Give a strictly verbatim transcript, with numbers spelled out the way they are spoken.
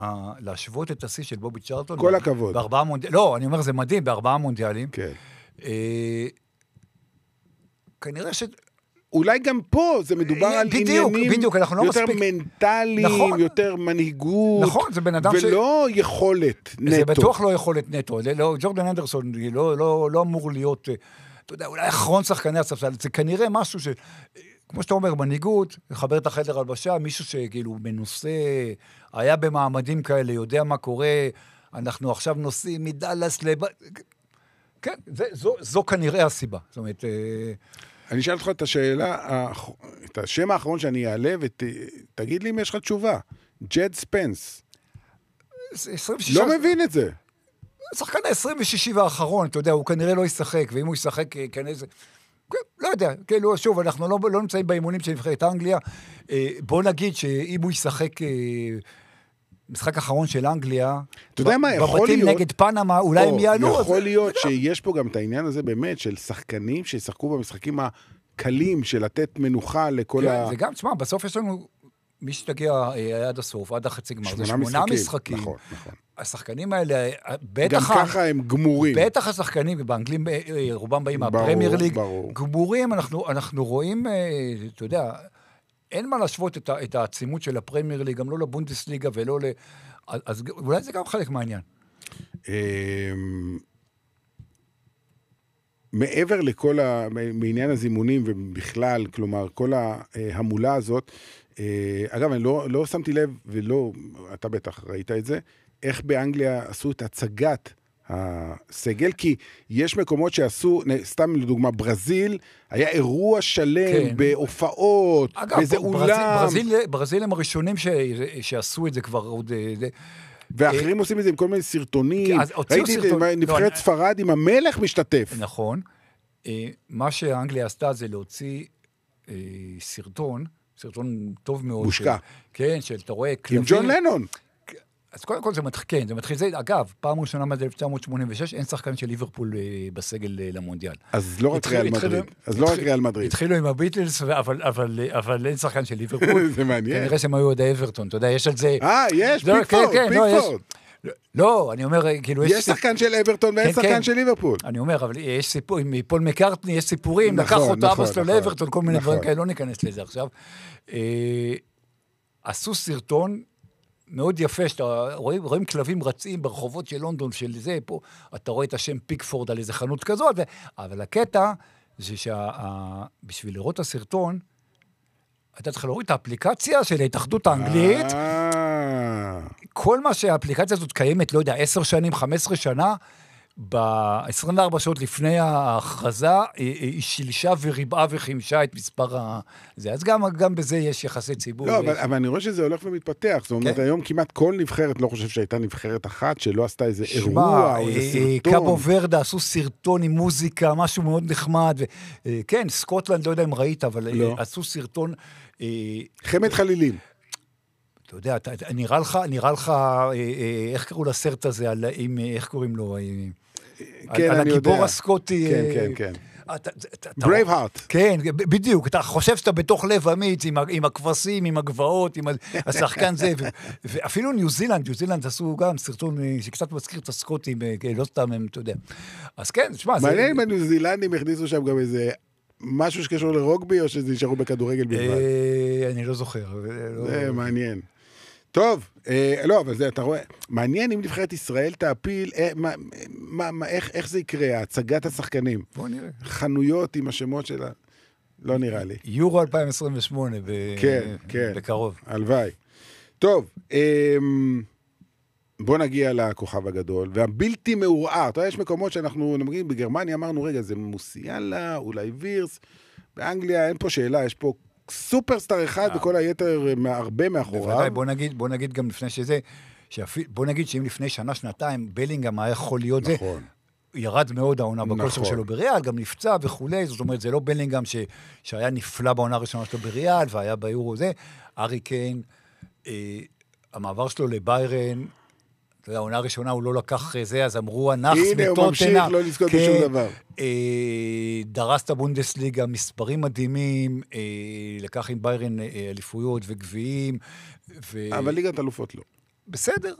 להשוות את השיא של בובי צ'רלטון. כל הכבוד. בארבעה מונדיאלים, לא, אני אומר, זה מדהים, בארבעה מונדיאלים. כן. כנראה ש... אולי גם פה זה מדובר על עניינים יותר מנטליים, יותר מנהיגות, נכון, זה בן אדם ש... ולא יכולת נטו. זה בטוח לא יכולת נטו. ג'ורדן אנדרסון לא אמור להיות, אתה יודע, אולי אחרון שחקני הספסל, זה כנראה משהו ש... כמו שאתה אומר, מנהיגות, לחבר את החדר הלבשה, מישהו שכאילו מנוסה, היה במעמדים כאלה, יודע מה קורה, אנחנו עכשיו נוסעים מדלס לב... כן, זה, זו, זו כנראה הסיבה. זאת אומרת... אני אשאל אותך את השאלה, את השם האחרון שאני אעלה, ותגיד לי אם יש לך תשובה. ג'ד ספנס. לא מבין את זה. שחקן ה-עשרים ושישי והאחרון, אתה יודע, הוא כנראה לא ישחק, ואם הוא ישחק כנראה זה... לא יודע, כאילו, שוב, אנחנו לא, לא נמצאים באימונים של נבחרת אנגליה. בוא נגיד שאם הוא ישחק משחק אחרון של אנגליה, אתה יודע מה, יכול להיות... בבתים נגד פנמה, אולי הם יעלו. יכול להיות שיש פה גם את העניין הזה באמת, של שחקנים שישחקו במשחקים הקלים, של לתת מנוחה לכל ה... זה גם, תשמע, בסוף יש לנו... מי שתגיע עד הסוף, עד החצי גמר, זה שמונה משחקים. נכון, נכון. השחקנים האלה, בטח... גם ככה הם גמורים. בטח השחקנים, באנגלים, רובם באים מהפרמייר ליג, גמורים, אנחנו רואים, אתה יודע, אין מה להשוות את העצימות של הפרמייר ליג, גם לא לבונדסליגה ולא ל... אז אולי זה גם חלק מהעניין. מעבר לכל ה... מעניין הזימונים ובכלל, כלומר, כל ההמולה הזאת, אגב, אני לא, לא שמתי לב, ולא, אתה בטח ראית את זה, איך באנגליה עשו את הצגת הסגל, כי יש מקומות שעשו, סתם לדוגמה, ברזיל, היה אירוע שלם, כן. בהופעות, אגב, באיזה ברזיל, אולם. ברזיל, ברזיל הם הראשונים ש, שעשו את זה כבר עוד... ואחרים עושים את זה עם כל מיני סרטונים. ראיתי את נבחרת ספרד עם המלך משתתף. נכון. מה שהאנגליה עשתה זה להוציא סרטון, סרטון טוב מאוד. מושקע. כן, של, אתה רואה, כלבים. עם ג'ון לנון. אז קודם כל זה מתחיל, כן, זה מתחיל, זה, אגב, פעם ראשונה מאז אלף תשע מאות שמונים ושש, אין שחקן של ליברפול בסגל למונדיאל. אז לא רק ריאל מדריד. אז לא רק ריאל מדריד. התחילו עם הביטלס, אבל, אבל, אבל אין שחקן של ליברפול. זה מעניין. כנראה שהם היו עוד האברטון, אתה יודע, יש על זה... אה, יש, פיקפורד, פיקפורד. לא, אני אומר, כאילו... יש שחקן של אברטון ואין שחקן של ליברפול. אני אומר, אבל יש סיפור, מפול מקארטני יש סיפורים, לקח אותו אבא שלו לאברטון, כל מיני דברים כאלה, לא ניכנס לזה עכשיו. עשו סרטון מאוד יפה, שאתה רואים, רואים כלבים רצים ברחובות של לונדון, של זה, פה, אתה רואה את השם פיקפורד על איזה חנות כזאת, ו... אבל הקטע זה שבשביל לראות את הסרטון, אתה צריך להוריד את האפליקציה של ההתאחדות האנגלית, כל מה שהאפליקציה הזאת קיימת, לא יודע, עשר שנים, חמש עשרה שנה, ב-עשרים וארבע שעות לפני ההכרזה, היא שילשה וריבעה וחימשה את מספר ה... זה, אז גם, גם בזה יש יחסי ציבור. לא, אבל, אבל אני רואה שזה הולך ומתפתח. זאת אומרת, כן. היום כמעט כל נבחרת, לא חושב שהייתה נבחרת אחת, שלא עשתה איזה שמה, אירוע או איזה סרטון. קאבו ורדה עשו סרטון עם מוזיקה, משהו מאוד נחמד. ו... כן, סקוטלנד, לא יודע אם ראית, אבל לא. עשו סרטון... חמד חלילים. אתה יודע, נראה לך, נראה לך, איך קראו לסרט הזה, איך קוראים לו? כן, על הגיבור הסקוטי. כן, כן, כן. ברייב הארט. כן, בדיוק. אתה חושב שאתה בתוך לב אמיץ, עם הכבשים, עם הגבעות, עם השחקן זה, ואפילו ניו זילנד, ניו זילנד עשו גם סרטון שקצת מזכיר את הסקוטים, לא סתם הם, אתה יודע. אז כן, תשמע, זה... מעניין אם הניו זילנדים הכניסו שם גם איזה... משהו שקשור לרוגבי, או שזה יישארו בכדורגל בלבד? אני לא זוכר. זה מעניין. טוב, לא, אבל זה, אתה רואה, מעניין אם נבחרת ישראל תעפיל, איך זה יקרה, הצגת השחקנים? בוא נראה. חנויות עם השמות שלה, לא נראה לי. יורו אלפיים עשרים ושמונה, בקרוב. הלוואי. טוב, בוא נגיע לכוכב הגדול, והבלתי מעורער, אתה יודע, יש מקומות שאנחנו נמגעים, בגרמניה אמרנו, רגע, זה מוסיאלה, אולי וירס, באנגליה אין פה שאלה, יש פה סופרסטאר אחד, וכל היתר הרבה מאחוריו. בוודאי, בוא נגיד, בוא נגיד גם לפני שזה, בוא נגיד שאם לפני שנה, שנתיים, בלינגהאם היה יכול להיות זה, ירד מאוד העונה בכושר שלו בריאל, גם נפצע וכולי, זאת אומרת, זה לא בלינגהאם שהיה נפלא בעונה הראשונה שלו בריאל, והיה ביורו זה, ארי קיין, המעבר שלו לביירן, העונה הראשונה הוא לא לקח זה, אז אמרו, הנחס בטוטנה. הנה, הוא ממשיך לא לזכות בשום דבר. דרס את הבונדסליגה, מספרים מדהימים, לקח עם ביירן אליפויות וגביעים. אבל ליגת אלופות לא. בסדר,